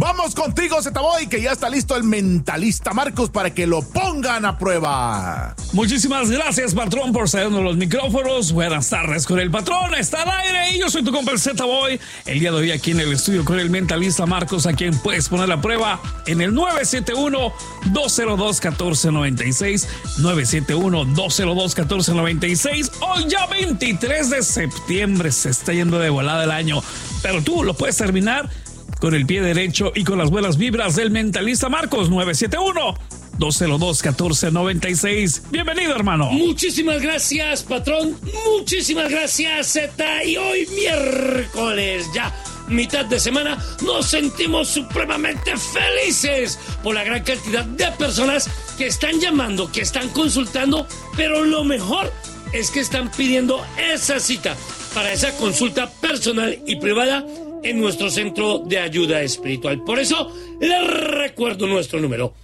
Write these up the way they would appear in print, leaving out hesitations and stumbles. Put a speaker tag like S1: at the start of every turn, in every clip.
S1: Vamos contigo, Zetaboy, que ya está listo el mentalista Marcos para que lo pongan a prueba.
S2: Muchísimas gracias, patrón, por cedernos los micrófonos. Buenas tardes con el patrón. Está al aire y yo soy tu compa el Zetaboy. El día de hoy aquí en el estudio con el mentalista Marcos, a quien puedes poner a prueba en el 971-202-1496. 971-202-1496. Hoy ya 23 de septiembre, se está yendo de volada el año, pero tú lo puedes terminar con el pie derecho y con las buenas vibras del mentalista Marcos. 971-202-1496. Bienvenido, hermano.
S3: Muchísimas gracias, patrón. Muchísimas gracias, Zeta. Y hoy miércoles, ya mitad de semana, nos sentimos supremamente felices por la gran cantidad de personas que están llamando, que están consultando, pero lo mejor es que están pidiendo esa cita para esa consulta personal y privada en nuestro centro de ayuda espiritual. Por eso les recuerdo nuestro número: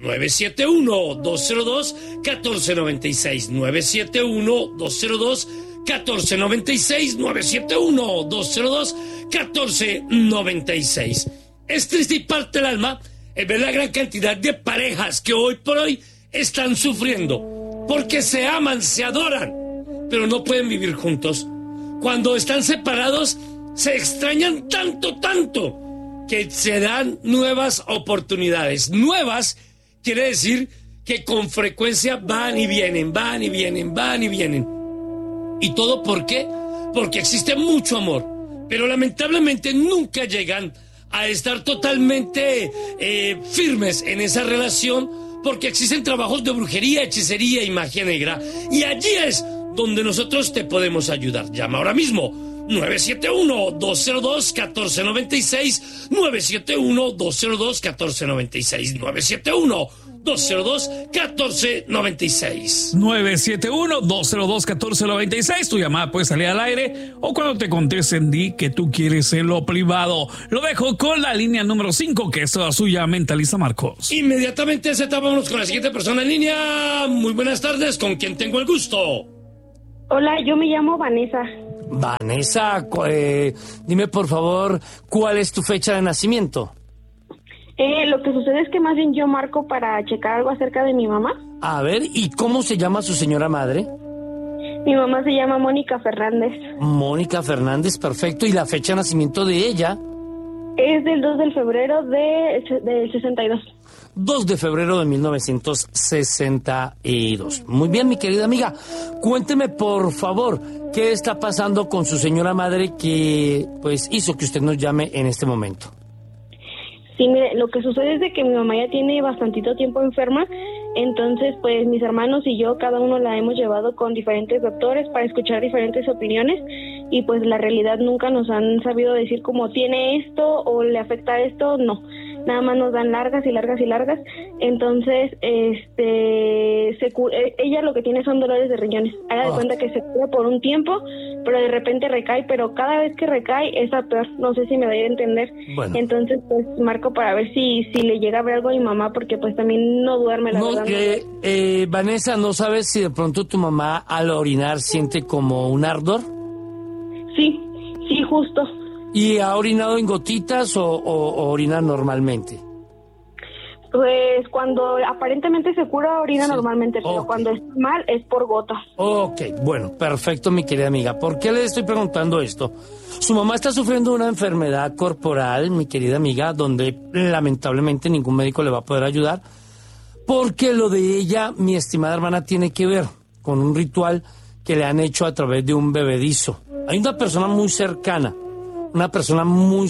S3: 971-202-1496. 971-202-1496. 971-202-1496. Es triste y parte el alma el ver la gran cantidad de parejas que hoy por hoy están sufriendo porque se aman, se adoran, pero no pueden vivir juntos. Cuando están separados, se extrañan tanto, que se dan nuevas oportunidades. Nuevas quiere decir que con frecuencia van y vienen. ¿Y todo por qué? Porque existe mucho amor, pero lamentablemente nunca llegan a estar totalmente firmes en esa relación, porque existen trabajos de brujería, hechicería y magia negra. Y allí es donde nosotros te podemos ayudar. Llama ahora mismo 971-202-1496. 971-202-1496. 971-202-1496.
S2: 971-202-1496. Tu llamada puede salir al aire o cuando te contesten di que tú quieres en lo privado. Lo dejo con la línea número 5, que es toda suya, mentalista Marcos.
S3: Inmediatamente vámonos con la siguiente persona en línea. Muy buenas tardes, ¿con quién tengo el gusto?
S4: Hola, yo me llamo Vanessa.
S3: Vanessa, dime por favor, ¿cuál es tu fecha de nacimiento?
S4: Lo que sucede es que más bien yo marco para checar algo acerca de mi mamá.
S3: A ver, ¿y cómo se llama su señora madre?
S4: Mi mamá se llama Mónica Fernández.
S3: Mónica Fernández, perfecto. ¿Y la fecha de nacimiento de ella?
S4: Es del 2 de febrero del 62.
S3: 2 de febrero de 1962. Muy bien, mi querida amiga. Cuénteme, por favor, qué está pasando con su señora madre que, pues, hizo que usted nos llame en este momento.
S4: Sí, mire, lo que sucede es de que mi mamá ya tiene bastantito tiempo enferma, entonces, pues, mis hermanos y yo, cada uno la hemos llevado con diferentes doctores para escuchar diferentes opiniones, y pues la realidad nunca nos han sabido decir cómo tiene esto o le afecta esto, no. Nada más nos dan largas. Entonces, ella lo que tiene son dolores de riñones. Haga de cuenta que se cura por un tiempo, pero de repente recae, pero cada vez que recae es a peor. No sé si me doy a entender. Bueno. Entonces, pues, marco para ver si le llega a ver algo a mi mamá, porque pues también no duerme, la verdad.
S3: Vanessa, ¿no sabes si de pronto tu mamá al orinar siente como un ardor?
S4: Sí, justo.
S3: ¿Y ha orinado en gotitas o orina normalmente?
S4: Pues cuando aparentemente se cura, orina normalmente, pero cuando está mal es por gotas.
S3: Ok, bueno, perfecto, mi querida amiga. ¿Por qué le estoy preguntando esto? Su mamá está sufriendo una enfermedad corporal, mi querida amiga, donde lamentablemente ningún médico le va a poder ayudar, porque lo de ella, mi estimada hermana, tiene que ver con un ritual que le han hecho a través de un bebedizo. Hay una persona muy cercana, una persona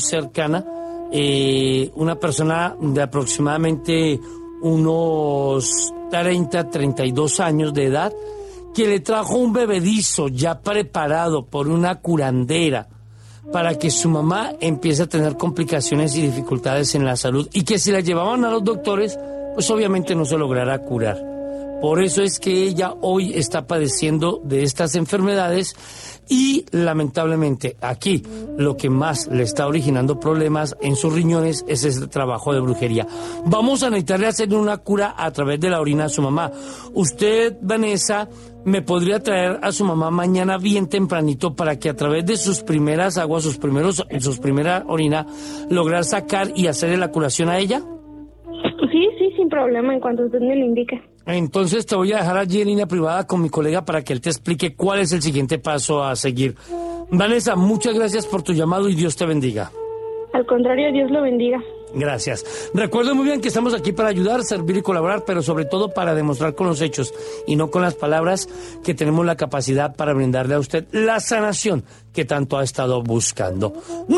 S3: de aproximadamente unos 32 años de edad, que le trajo un bebedizo ya preparado por una curandera para que su mamá empiece a tener complicaciones y dificultades en la salud, y que si la llevaban a los doctores, pues obviamente no se logrará curar. Por eso es que ella hoy está padeciendo de estas enfermedades y lamentablemente aquí lo que más le está originando problemas en sus riñones es ese trabajo de brujería. Vamos a necesitarle hacer una cura a través de la orina de su mamá. Usted, Vanessa, me podría traer a su mamá mañana bien tempranito para que a través de sus primeras aguas, sus primera orina, lograr sacar y hacerle la curación a ella.
S4: Sí, sin problema, en cuanto usted me lo indique.
S3: Entonces te voy a dejar allí en línea privada con mi colega para que él te explique cuál es el siguiente paso a seguir. Vanessa, muchas gracias por tu llamado y Dios te bendiga.
S4: Al contrario, Dios lo bendiga.
S3: Gracias. Recuerden muy bien que estamos aquí para ayudar, servir y colaborar, pero sobre todo para demostrar con los hechos y no con las palabras que tenemos la capacidad para brindarle a usted la sanación que tanto ha estado buscando.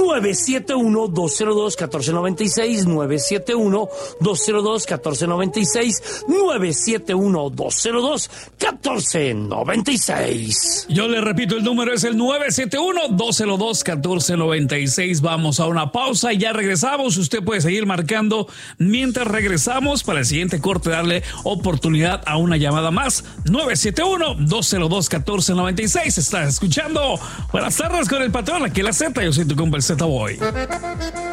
S3: 971-202-1496, 971-202-1496, 971-202-1496.
S2: Yo le repito, el número es el 971-202-1496. Vamos a una pausa y ya regresamos. Usted puede seguir marcando mientras regresamos para el siguiente corte, darle oportunidad a una llamada más. 971-202-1496. Estás escuchando Buenas tardes con el patrón, aquí la Z. Yo soy tu compa el Z Boy.